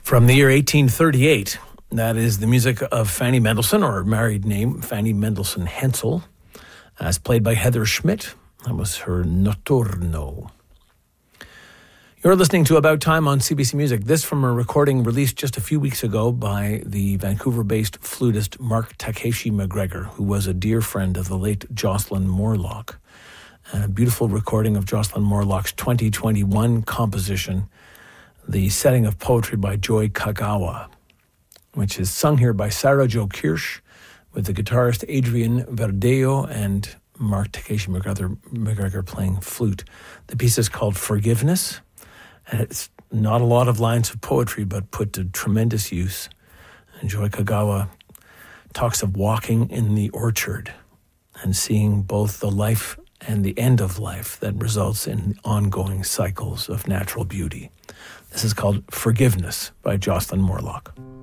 From the year 1838, that is the music of Fanny Mendelssohn, or her married name, Fanny Mendelssohn Hensel, as played by Heather Schmidt. That was her Notturno. You're listening to About Time on CBC Music. This from a recording released just a few weeks ago by the Vancouver-based flutist Mark Takeshi McGregor, who was a dear friend of the late Jocelyn Morlock. A beautiful recording of Jocelyn Morlock's 2021 composition, The Setting of Poetry by Joy Kagawa, which is sung here by Sarah Jo Kirsch with the guitarist Adrian Verdejo and Mark Takeshi McGregor playing flute. The piece is called Forgiveness, and it's not a lot of lines of poetry, but put to tremendous use. And Joy Kagawa talks of walking in the orchard and seeing both the life and the end of life that results in ongoing cycles of natural beauty. This is called Forgiveness by Jocelyn Morlock.